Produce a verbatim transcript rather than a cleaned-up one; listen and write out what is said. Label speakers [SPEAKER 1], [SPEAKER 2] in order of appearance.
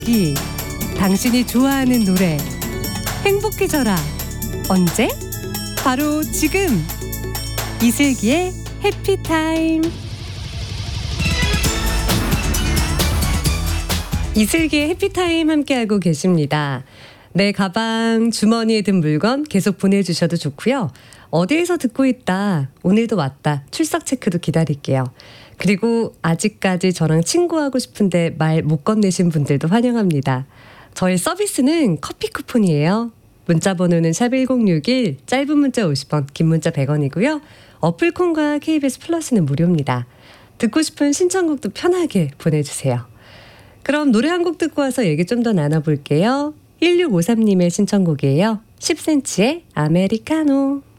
[SPEAKER 1] 듣기. 당신이 좋아하는 노래. 행복해져라. 언제? 바로 지금. 이슬기의 해피타임. 이슬기의 해피타임 함께하고 계십니다. 내 가방, 주머니에 든 물건 계속 보내주셔도 좋고요. 어디에서 듣고 있다, 오늘도 왔다, 출석 체크도 기다릴게요. 그리고 아직까지 저랑 친구하고 싶은데 말 못 건네신 분들도 환영합니다. 저희 서비스는 커피 쿠폰이에요. 문자 번호는 샵 일공육일, 짧은 문자 오십 원, 긴 문자 백 원이고요. 어플콘과 케이비에스 플러스는 무료입니다. 듣고 싶은 신청곡도 편하게 보내주세요. 그럼 노래 한 곡 듣고 와서 얘기 좀 더 나눠볼게요. 일육오삼님의 신청곡이에요. 십 센티미터의 아메리카노.